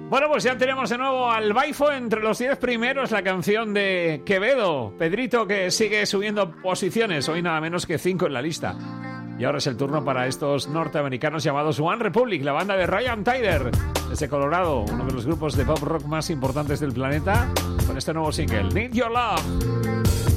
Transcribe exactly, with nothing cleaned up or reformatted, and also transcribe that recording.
Bueno, pues ya tenemos de nuevo al Baifo entre los diez primeros, la canción de Quevedo, Pedrito, que sigue subiendo posiciones, hoy nada menos que cinco en la lista. Y ahora es el turno para estos norteamericanos llamados One Republic, la banda de Ryan Tedder, desde Colorado, uno de los grupos de pop rock más importantes del planeta, con este nuevo single, Need Your Love.